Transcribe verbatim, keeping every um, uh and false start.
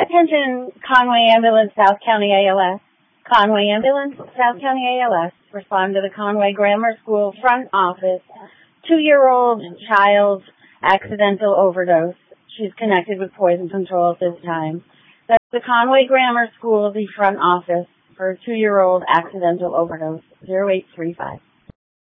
Attention, Conway Ambulance, South County A L S. Conway Ambulance, South County A L S. Respond to the Conway Grammar School front office. Two-year-old child accidental overdose. She's connected with poison control at this time. That's the Conway Grammar School, the front office for a two-year-old accidental overdose. zero eight three five.